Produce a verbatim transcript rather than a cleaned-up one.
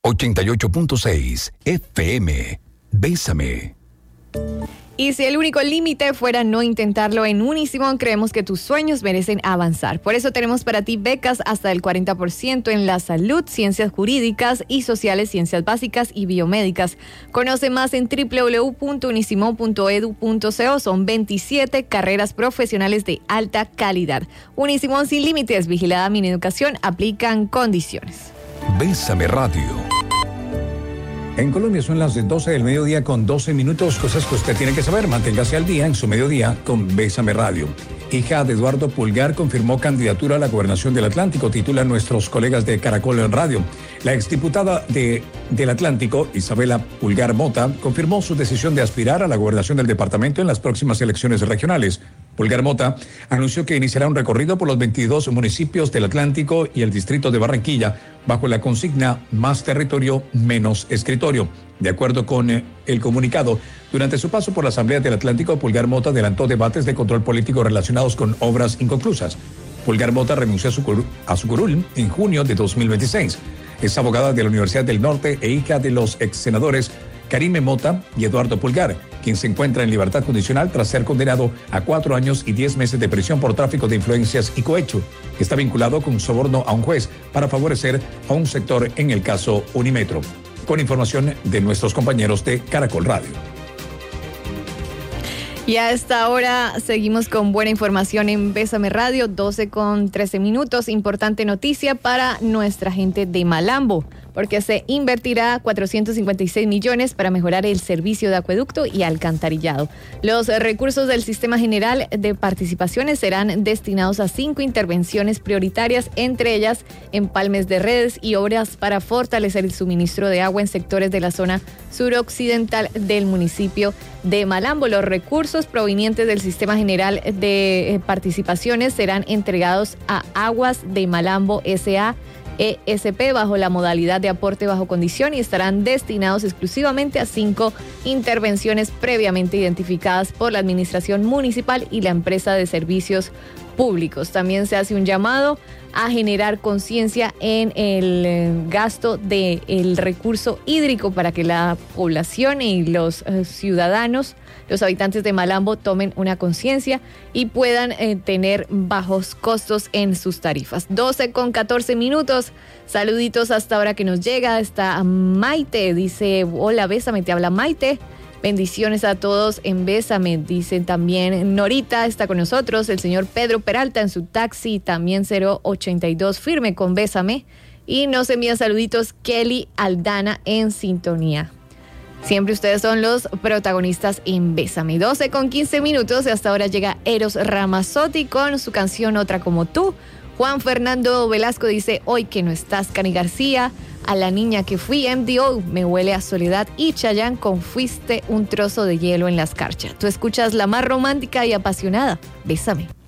ochenta y ocho punto seis F M. Bésame. Y si el único límite fuera no intentarlo en Unisimón, creemos que tus sueños merecen avanzar. Por eso tenemos para ti becas hasta el cuarenta por ciento en la salud, ciencias jurídicas y sociales, ciencias básicas y biomédicas. Conoce más en doble u doble u doble u punto unisimón punto edu punto co. Son veintisiete carreras profesionales de alta calidad. Unisimón sin límites, vigilada Mineducación, aplican condiciones. Bésame Radio. En Colombia son las doce del mediodía con doce minutos, cosas que usted tiene que saber. Manténgase al día en su mediodía con Bésame Radio. Hija de Eduardo Pulgar confirmó candidatura a la gobernación del Atlántico, titulan nuestros colegas de Caracol en Radio. La exdiputada de, del Atlántico, Isabela Pulgar Mota, confirmó su decisión de aspirar a la gobernación del departamento en las próximas elecciones regionales. Pulgar Mota anunció que iniciará un recorrido por los veintidós municipios del Atlántico y el distrito de Barranquilla bajo la consigna Más territorio, menos escritorio. De acuerdo con eh, el comunicado, durante su paso por la Asamblea del Atlántico, Pulgar Mota adelantó debates de control político relacionados con obras inconclusas. Pulgar Mota renunció a su, cur- a su curul en junio de dos mil veintiséis. Es abogada de la Universidad del Norte e hija de los ex senadores Karime Mota y Eduardo Pulgar, quien se encuentra en libertad condicional tras ser condenado a cuatro años y diez meses de prisión por tráfico de influencias y cohecho. Está vinculado con soborno a un juez para favorecer a un sector en el caso Unimetro. Con información de nuestros compañeros de Caracol Radio. Y a esta hora seguimos con buena información en Bésame Radio, doce con trece minutos. Importante noticia para nuestra gente de Malambo, porque se invertirá cuatrocientos cincuenta y seis millones para mejorar el servicio de acueducto y alcantarillado. Los recursos del Sistema General de Participaciones serán destinados a cinco intervenciones prioritarias, entre ellas empalmes de redes y obras para fortalecer el suministro de agua en sectores de la zona suroccidental del municipio de Malambo. Los recursos provenientes del Sistema General de Participaciones serán entregados a Aguas de Malambo S A E S P bajo la modalidad de aporte bajo condición y estarán destinados exclusivamente a cinco intervenciones previamente identificadas por la Administración Municipal y la empresa de servicios públicos. También se hace un llamado a generar conciencia en el eh, gasto del recurso hídrico para que la población y los eh, ciudadanos, los habitantes de Malambo, tomen una conciencia y puedan eh, tener bajos costos en sus tarifas. doce con catorce minutos. Saluditos hasta ahora que nos llega. Está Maite, dice, hola, bésame, te habla Maite. Bendiciones a todos en Bésame, dicen también. Norita está con nosotros, el señor Pedro Peralta en su taxi, también cero ochenta y dos, firme con Bésame. Y nos envía saluditos Kelly Aldana en sintonía. Siempre ustedes son los protagonistas en Bésame. doce con quince minutos y hasta ahora llega Eros Ramazzotti con su canción Otra como tú. Juan Fernando Velasco dice, hoy que no estás, Cani García. A la niña que fui, M D O, me huele a soledad. Y Chayanne con Fuiste un trozo de hielo en la escarcha. Tú escuchas la más romántica y apasionada. Bésame.